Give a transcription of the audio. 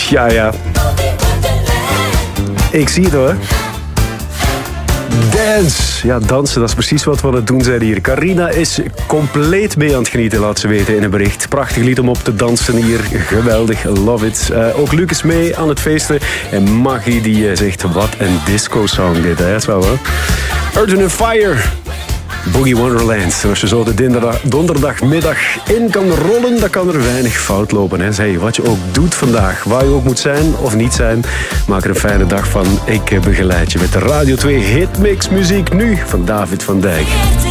Ja. Ik zie het hoor. Dance. Ja, dansen, dat is precies wat we aan het doen zijn hier. Carina is compleet mee aan het genieten, laat ze weten in een bericht. Prachtig lied om op te dansen hier. Geweldig, love it. Ook Luc is mee aan het feesten. En Maggie die zegt, wat een disco-song dit, hè? Dat is wel, hè? Earth & Fire. Boogie Wonderland. En als je zo de donderdagmiddag in kan rollen, dan kan er weinig fout lopen. Hè. Zeg, wat je ook doet vandaag, waar je ook moet zijn of niet zijn, maak er een fijne dag van. Ik begeleid je met de Radio 2 Hitmix muziek nu van David van Dijk.